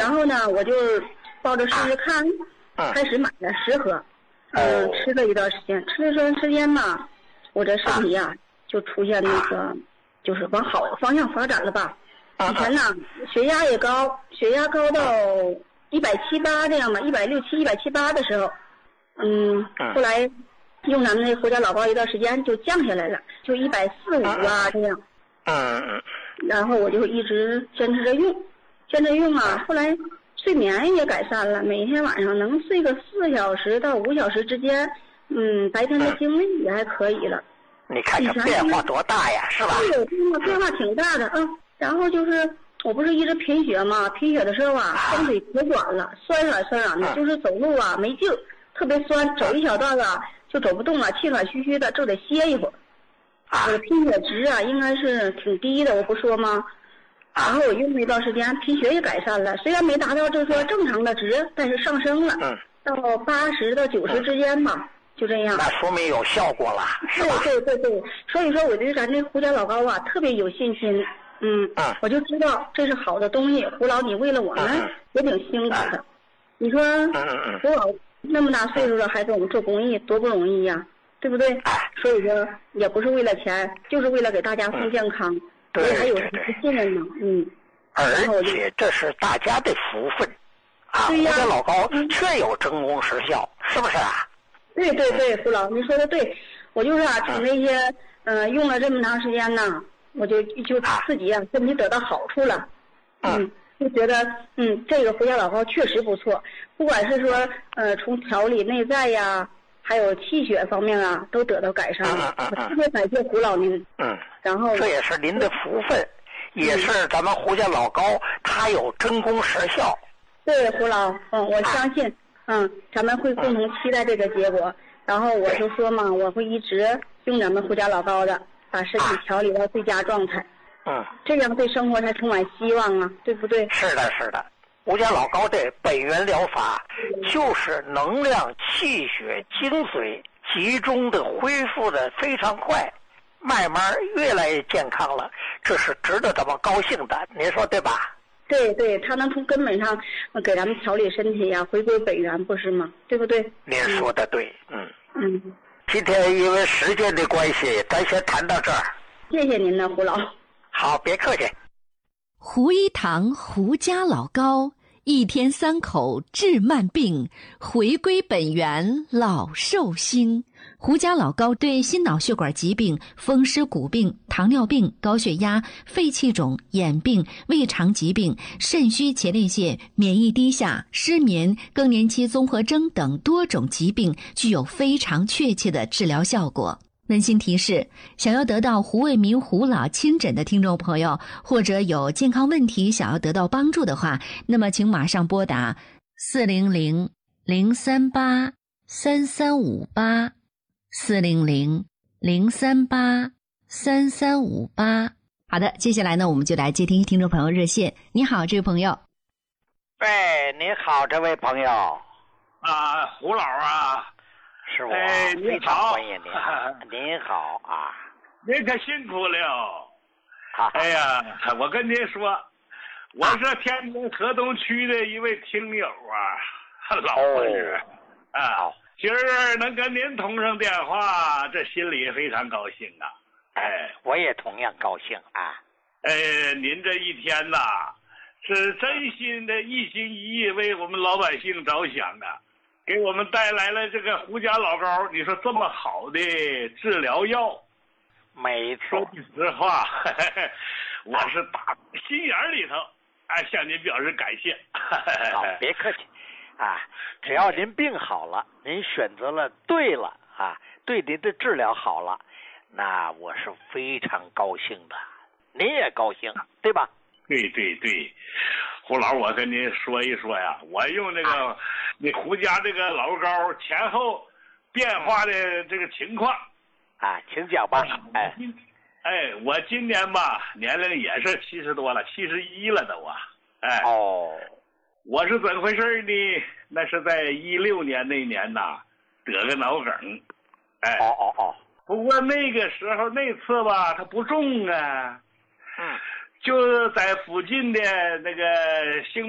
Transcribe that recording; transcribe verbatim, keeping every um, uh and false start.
然后呢，我就抱着试试看， 嗯、 开始买了十盒，嗯、呃，吃了一段时间，吃了一段时间嘛，我这身体呀、啊、就出现那个，就是往好的方向发展了吧。以前呢，血压也高，血压高到一百七八这样吧，一百六七、一百七八的时候，嗯，后来用咱们那胡椒老膏一段时间就降下来了，就一百四五啊这样。 嗯嗯。 然后我就一直坚持着用，坚持用啊，后来睡眠也改善了，每天晚上能睡个四小时到五小时之间，嗯，白天的精力也还可以了。 你看这变化多大呀，是吧？ 对，变化变化挺大的，嗯。然后就是我不是一直贫血嘛，贫血的时候啊，双腿可软了，酸软酸软的，就是走路啊没劲，特别酸，走一小段啊就走不动了，气喘吁吁的，就得歇一会儿。我的贫血值啊应该是挺低的，我不说吗？然后我用了一段时间，贫血也改善了，虽然没达到就是说正常的值，但是上升了，到八十到九十之间吧，就这样。 那说明有效果了，是吧？ 对对对对，所以说我对咱这胡椒老膏啊特别有信心。嗯， 嗯， 我就知道这是好的东西。胡老，你为了我们也挺辛苦的。嗯、你说，胡老那么大岁数了还给我们做公益，多不容易呀、啊，对不对？所以说也不是为了钱，就是为了给大家送健康， 对所以还有信任呢。嗯， 而且这是大家的福分啊！胡椒老膏确有真功实效，是不是啊？ 对对对，胡老，你说的对。我就是啊，从那些呃用了这么长时间呢。我就就自己啊身体得到好处了，嗯，就觉得嗯这个胡椒老膏确实不错，不管是说呃从调理内在呀，还有气血方面啊，都得到改善了。 嗯嗯嗯、 特别感谢胡老您。 嗯， 然后这也是您的福分，嗯、也是咱们胡椒老膏它有真功实效。 对，胡老，嗯，我相信，啊、嗯，咱们会共同期待这个结果。然后我就说嘛，我会一直用咱们胡椒老膏的。把身体调理到最佳状态， 嗯， 这样对生活才充满希望啊，对不对？ 是的，是的。胡椒老膏的本源疗法就是能量、气血、精髓集中的恢复的非常快，慢慢越来越健康了，这是值得咱们高兴的，您说对吧？ 对对，它能从根本上给咱们调理身体呀、啊，回归本源，不是吗？对不对？ 您说的对，嗯嗯。 今天因为时间的关系，咱先谈到这儿。 谢谢您呢，胡老。 好，别客气。 胡一堂胡家老膏，一天三口治慢病，回归本源老寿星。胡家老膏对心脑血管疾病、风湿骨病、糖尿病、高血压、肺气肿、眼病、胃肠疾病、肾虚前列腺、免疫低下、失眠、更年期综合征等多种疾病具有非常确切的治疗效果。温馨提示，想要得到胡卫民胡老亲诊的听众朋友，或者有健康问题想要得到帮助的话，那么请马上拨打四零零零三八三三五八四零零零三八三三五八。好的，接下来呢，我们就来接听听众朋友热线。你好，这位朋友。 喂，你好，这位朋友。 啊，胡老啊。 是我， 哎， 非常欢迎您。您好啊， 您可辛苦了。 好， 哎呀，我跟您说，我是天津河东区的一位听友啊，老朋友啊。今儿能跟您通上电话，这心里非常高兴啊。哎， 我也同样高兴啊。 哎，您这一天呐，是真心的一心一意为我们老百姓着想啊。给我们带来了这个胡家老膏，你说这么好的治疗药， 没错。 说句实话，呵呵我是打心眼里头，哎，向您表示感谢。 好，别客气，啊，只要您病好了，您选择了对了啊，对您的治疗好了，那我是非常高兴的，您也高兴，对吧？ 对对对。胡老，我跟您说一说呀，我用这个你胡家这个老膏前后变化的这个情况啊，请讲吧。哎， 哎，我今年吧年龄也是七十多了，七十一了都啊。哎， 哦， 我是怎么回事呢？那是在一六年那年呐，得个脑梗。哎， 哦哦哦。 不过那个时候那次吧，它不重啊。 嗯。 就在附近的那个兴